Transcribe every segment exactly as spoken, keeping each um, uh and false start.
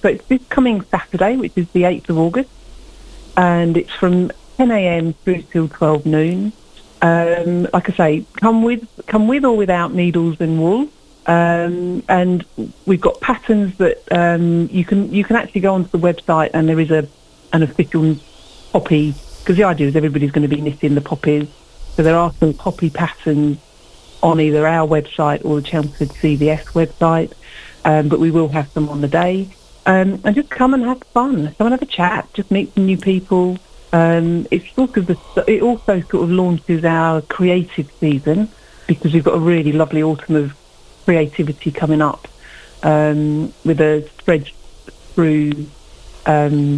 So it's this coming Saturday, which is the eighth of August, and it's from ten a.m. through till twelve noon. Um, like I say, come with come with or without needles and wool. Um, and we've got patterns that um, you can you can actually go onto the website, and there is a an official poppy, because the idea is everybody's going to be knitting the poppies. So there are some poppy patterns on either our website or the Chelmsford C V S website, um, but we will have them on the day. Um, and just come and have fun. Come and have a chat. Just meet some new people. Um, it's sort of the, it also sort of launches our creative season, because we've got a really lovely autumn of creativity coming up, um, with a thread through um,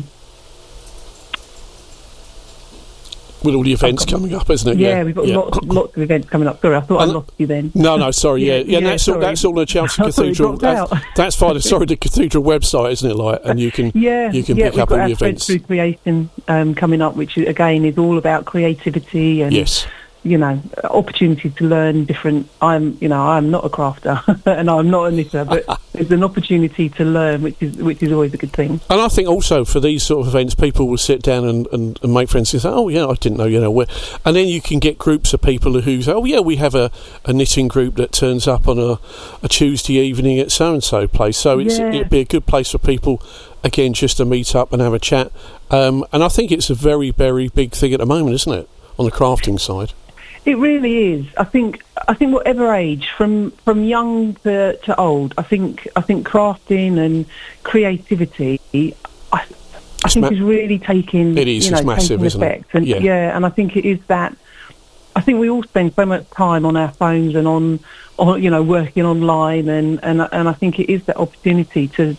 with all the events coming up, isn't it? Yeah, yeah. we've got yeah. lots, lots of events coming up. Sorry, I thought and I lost you then. No, no, sorry. Yeah, yeah. yeah, and that's sorry. all. That's all on the Chelsea I thought you Cathedral. dropped That's, out. that's fine. Sorry, the Cathedral website, isn't it? Like, and you can yeah, you can yeah, pick up all our the events. Thread Through Creation um, coming up, which again is all about creativity and yes. you know, opportunity to learn different. I'm, you know, I'm not a crafter and I'm not a knitter, but there's an opportunity to learn, which is which is always a good thing. And I think also for these sort of events, people will sit down and, and, and make friends and say, "Oh, yeah, I didn't know, you know," where, and then you can get groups of people who say, "Oh, yeah, we have a, a knitting group that turns up on a, a Tuesday evening at so and so place." So it's, yeah. it'd be a good place for people, again, just to meet up and have a chat. Um, and I think it's a very, very big thing at the moment, isn't it, on the crafting side? It really is. I think. I think whatever age, from from young to, to old, I think. I think crafting and creativity, I, I think, ma- is really taking. It is. You know, it's massive, taking isn't effect. it? And yeah. yeah, and I think it is that. I think we all spend so much time on our phones and on, on you know, working online, and, and and I think it is that opportunity to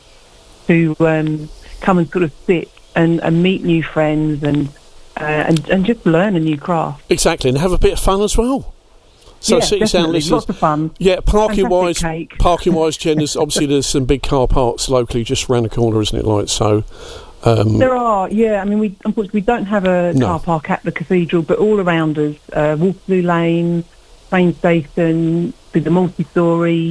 to um, come and sort of sit and, and meet new friends and. Uh, and, and just learn a new craft. Exactly, and have a bit of fun as well. So, yeah, City Sound listeners, lots of fun. Yeah, parking Fantastic wise, cake. parking wise, Jen, there's obviously there's some big car parks locally just around the corner, isn't it? Like so. Um, there are, yeah. I mean, we unfortunately we don't have a no. car park at the cathedral, but all around us, uh, Waterloo Lane, train station, the multi-storey,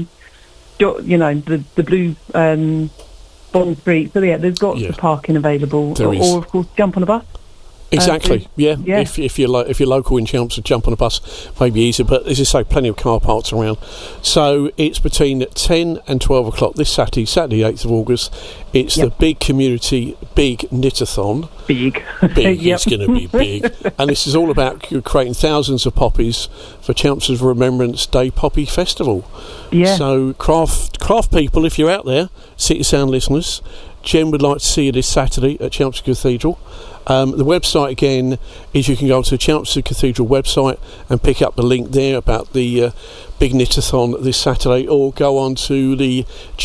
you know, the the blue um, Bond Street. So yeah, there's lots yeah. of parking available, there or, is. or of course, jump on a bus. Exactly. Uh, yeah. yeah. If if you're lo- if you're local in Chelmsford, jump on a bus, maybe easier. But as you say, plenty of car parks around. So it's between ten and twelve o'clock this Saturday, Saturday eighth of August. It's yep. the big community big knitathon. Big, big. yep. It's going to be big, and this is all about creating thousands of poppies for Chelmsford Remembrance Day Poppy Festival. Yeah. So craft craft people, if you're out there, City Sound listeners, Jen would like to see you this Saturday at Chelmsford Cathedral. Um, the website again is you can go to the Chelmsford Cathedral website and pick up the link there about the uh, big knitathon this Saturday, or go on to the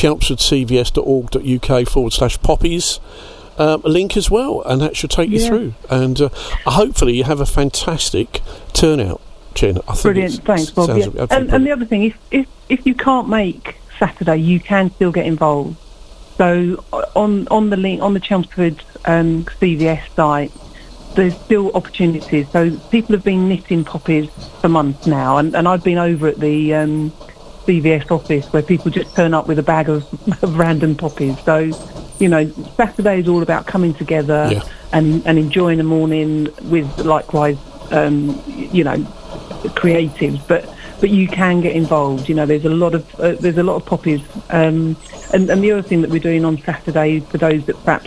chelmsfordcvs.org.uk forward slash poppies um, link as well, and that should take yeah. you through. And uh, hopefully you have a fantastic turnout, Jen. I think brilliant, thanks, Bob. Yeah. And, and the other thing, if, if if you can't make Saturday, you can still get involved. So on on the link on the Chelmsford um, C V S site, there's still opportunities. So people have been knitting poppies for months now, and, and I've been over at the um, C V S office where people just turn up with a bag of, of random poppies. So, you know, Saturday is all about coming together yeah. and, and enjoying the morning with likewise, um, you know, creatives, but. But you can get involved. You know, there's a lot of uh, there's a lot of poppies, um, and and the other thing that we're doing on Saturday for those that perhaps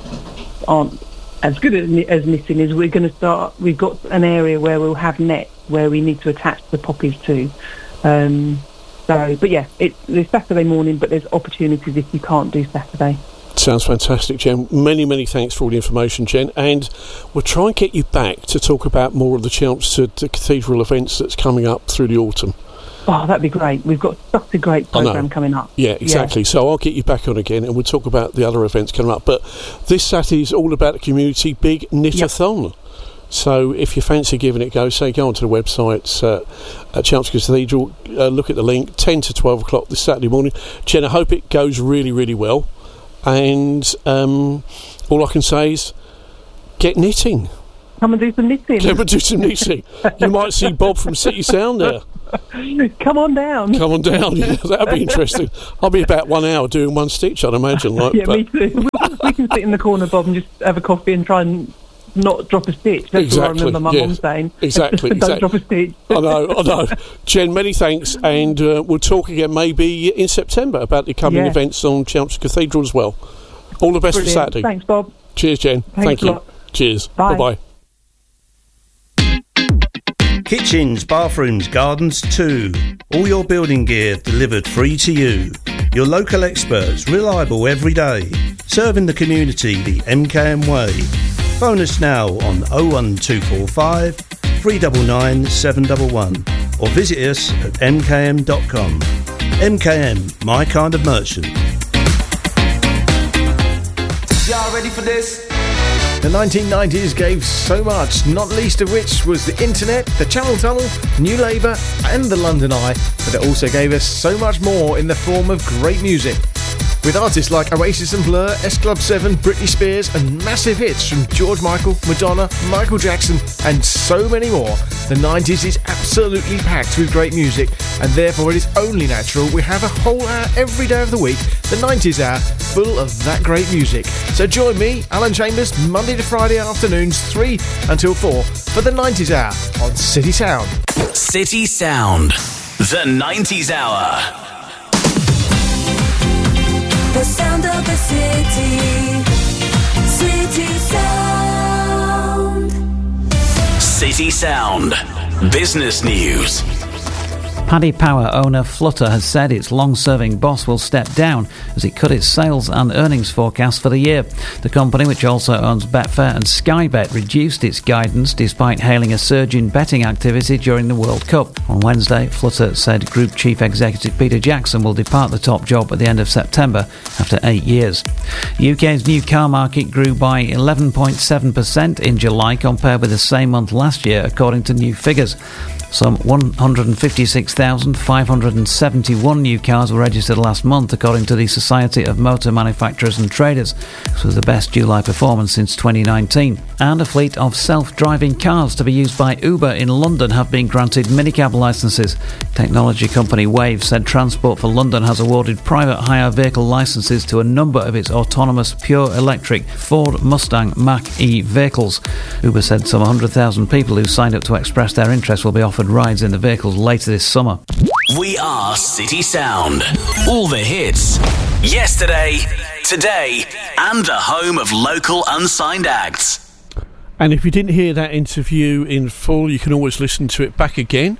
aren't as good as, as knitting is we're going to start. We've got an area where we'll have nets where we need to attach the poppies to. Um, so, but yeah, it's, it's Saturday morning, but there's opportunities if you can't do Saturday. Sounds fantastic, Jen. Many, many thanks for all the information, Jen. And we'll try and get you back to talk about more of the Chelmsford Cathedral events that's coming up through the autumn. Oh, that'd be great. We've got such a great programme coming up. Yeah, exactly. Yeah. So I'll get you back on again and we'll talk about the other events coming up. But this Saturday is all about the community big knitathon. Yep. So if you fancy giving it a go, say go onto the website uh, at Chelmsford Cathedral, uh, look at the link, ten to twelve o'clock this Saturday morning. Jen, I hope it goes really, really well. And um, all I can say is get knitting. come and do some knitting. Come and do some knitting. You might see Bob from City Sound there. Come on down. Come on down. Yeah, that'd be interesting. I'll be about one hour doing one stitch, I'd imagine. Like, yeah, but... me too. We can sit in the corner, Bob, and just have a coffee and try and not drop a stitch. That's exactly, what I remember my yeah. mum saying. Exactly. Don't exactly. drop a stitch. I know, I know. Jen, many thanks, and uh, we'll talk again maybe in September about the coming yeah. events on Chelmsford Cathedral as well. All the best Brilliant. for Saturday. Thanks, Bob. Cheers, Jen. Thanks Thank a you. lot. Cheers. Bye. Bye-bye. Kitchens, bathrooms, gardens too. All your building gear delivered free to you. Your local experts, reliable every day. Serving the community the M K M way. Phone us now on oh one two four five, three nine nine, seven one one or visit us at m k m dot com. M K M, my kind of merchant. Y'all ready for this? The nineteen nineties gave so much, not least of which was the internet, the Channel Tunnel, New Labour and the London Eye, but it also gave us so much more in the form of great music. With artists like Oasis and Blur, S Club seven, Britney Spears and massive hits from George Michael, Madonna, Michael Jackson and so many more, the nineties is absolutely packed with great music, and therefore it is only natural we have a whole hour every day of the week, the nineties hour, full of that great music. So join me, Alan Chambers, Monday to Friday afternoons three until four for the nineties hour on City Sound. City Sound, the nineties hour. The sound of the city, City Sound. City Sound, business news. Paddy Power owner Flutter has said its long-serving boss will step down as it cut its sales and earnings forecast for the year. The company, which also owns Betfair and Sky Bet, reduced its guidance despite hailing a surge in betting activity during the World Cup. On Wednesday, Flutter said Group Chief Executive Peter Jackson will depart the top job at the end of September after eight years. U K's new car market grew by eleven point seven percent in July compared with the same month last year, according to new figures. Some one hundred fifty-six thousand five hundred seventy-one new cars were registered last month, according to the Society of Motor Manufacturers and Traders. This was the best July performance since twenty nineteen. And a fleet of self-driving cars to be used by Uber in London have been granted minicab licences. Technology company Wave said Transport for London has awarded private hire vehicle licences to a number of its autonomous pure electric Ford Mustang Mach-E vehicles. Uber said some one hundred thousand people who signed up to express their interest will be offered rides in the vehicles later this summer. We are City Sound. All the hits. Yesterday, today, and the home of local unsigned acts. And if you didn't hear that interview in full, you can always listen to it back again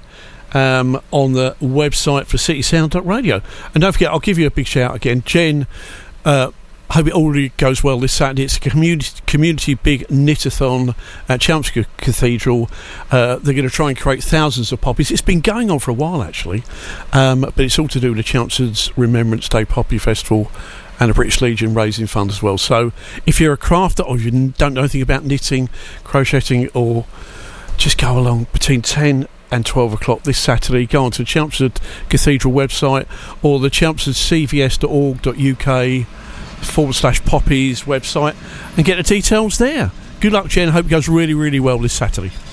um, on the website for city sound dot radio. And don't forget, I'll give you a big shout again. Jen, uh, I hope it all goes well this Saturday. It's a community, community big knit-a-thon at Chelmsford Cathedral. Uh, they're going to try and create thousands of poppies. It's been going on for a while, actually, um, but it's all to do with the Chelmsford's Remembrance Day Poppy Festival and the British Legion raising funds as well. So if you're a crafter or you don't know anything about knitting, crocheting, or just go along between ten and twelve o'clock this Saturday, go on to the Chelmsford Cathedral website or the chelmsford c v s dot org dot u k forward slash poppies website and get the details there. Good luck, Jen. Hope it goes really, really well this Saturday.